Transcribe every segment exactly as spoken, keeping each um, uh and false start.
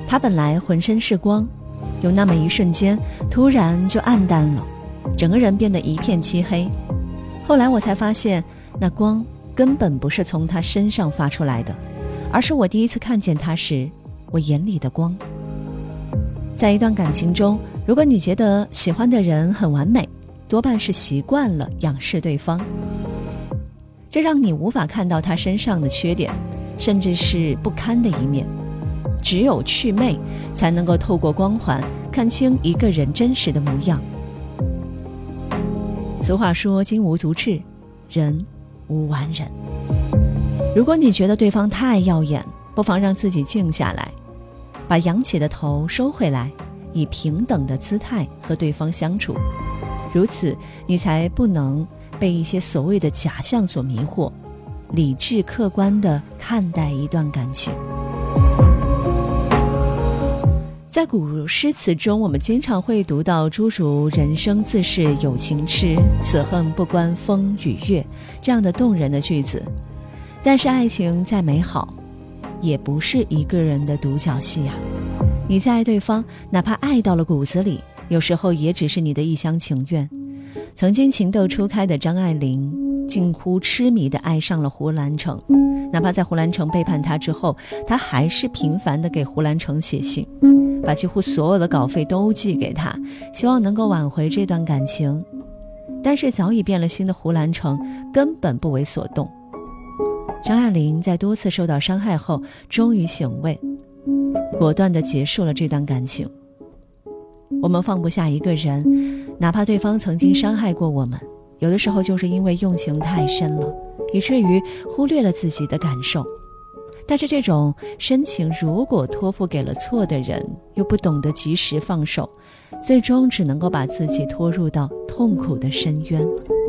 他本来浑身是光，有那么一瞬间突然就暗淡了，整个人变得一片漆黑。后来我才发现，那光根本不是从他身上发出来的，而是我第一次看见他时我眼里的光。在一段感情中，如果你觉得喜欢的人很完美，多半是习惯了仰视对方，这让你无法看到他身上的缺点，甚至是不堪的一面。只有祛魅才能够透过光环看清一个人真实的模样。俗话说金无足赤，人无完人。如果你觉得对方太耀眼，不妨让自己静下来，把扬起的头收回来，以平等的姿态和对方相处，如此你才不能被一些所谓的假象所迷惑，理智客观地看待一段感情。在古诗词中，我们经常会读到诸如人生自是有情痴，此恨不关风与月这样的动人的句子。但是爱情再美好，也不是一个人的独角戏啊。你在爱对方，哪怕爱到了骨子里，有时候也只是你的一厢情愿。曾经情窦初开的张爱玲近乎痴迷地爱上了胡兰成，哪怕在胡兰成背叛她之后，她还是频繁地给胡兰成写信，把几乎所有的稿费都寄给他，希望能够挽回这段感情。但是早已变了心的胡兰成根本不为所动。张爱玲在多次受到伤害后，终于醒悟，果断地结束了这段感情。我们放不下一个人，哪怕对方曾经伤害过我们，有的时候就是因为用情太深了，以至于忽略了自己的感受。但是这种深情如果托付给了错的人，又不懂得及时放手，最终只能够把自己拖入到痛苦的深渊。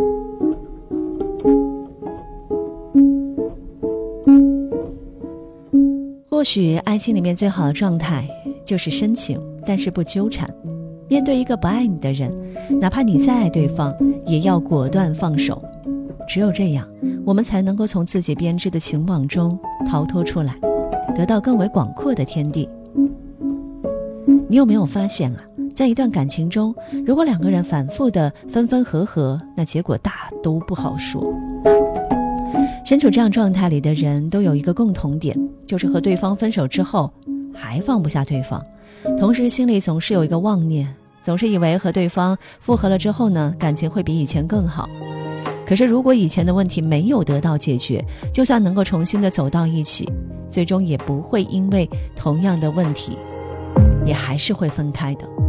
或许爱情里面最好的状态就是深情，但是不纠缠。面对一个不爱你的人，哪怕你再爱对方，也要果断放手。只有这样，我们才能够从自己编织的情网中逃脱出来，得到更为广阔的天地。你有没有发现啊，在一段感情中，如果两个人反复的分分合合，那结果大都不好说。身处这样状态里的人都有一个共同点，就是和对方分手之后还放不下对方，同时心里总是有一个妄念，总是以为和对方复合了之后呢，感情会比以前更好。可是如果以前的问题没有得到解决，就算能够重新的走到一起，最终也不会因为同样的问题，也还是会分开的。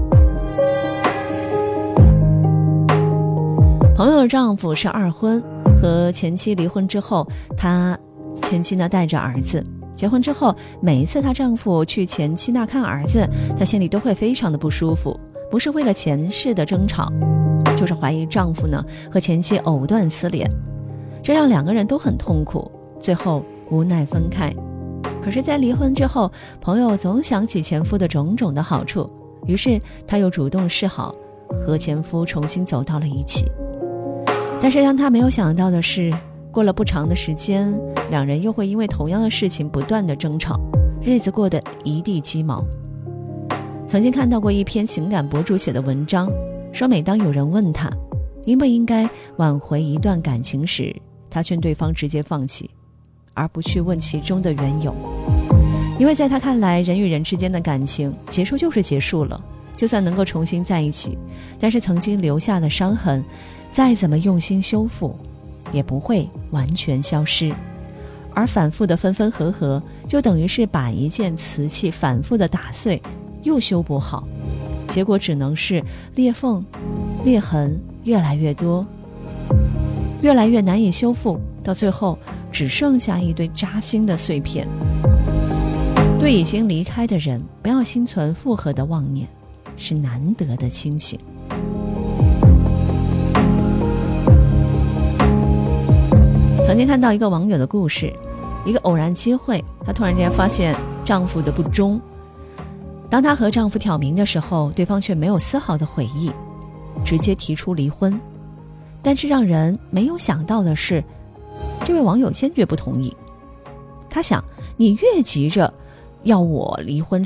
朋友的丈夫是二婚，和前妻离婚之后，他前妻呢带着儿子，结婚之后，每一次她丈夫去前妻那看儿子，她心里都会非常的不舒服，不是为了前世的争吵，就是怀疑丈夫呢和前妻藕断丝连，这让两个人都很痛苦，最后无奈分开。可是在离婚之后，朋友总想起前夫的种种的好处，于是她又主动示好，和前夫重新走到了一起。但是让她没有想到的是，过了不长的时间，两人又会因为同样的事情不断的争吵，日子过得一地鸡毛。曾经看到过一篇情感博主写的文章，说每当有人问他应不应该挽回一段感情时，他劝对方直接放弃，而不去问其中的缘由。因为在他看来，人与人之间的感情结束就是结束了，就算能够重新在一起，但是曾经留下的伤痕再怎么用心修复也不会完全消失，而反复的分分合合就等于是把一件瓷器反复的打碎又修补好，结果只能是裂缝裂痕越来越多，越来越难以修复，到最后只剩下一堆扎心的碎片。对已经离开的人，不要心存复合的妄念，是难得的清醒。曾经看到一个网友的故事，一个偶然机会，她突然间发现丈夫的不忠。当她和丈夫挑明的时候，对方却没有丝毫的悔意，直接提出离婚。但是让人没有想到的是，这位网友坚决不同意。他想，你越急着要我离婚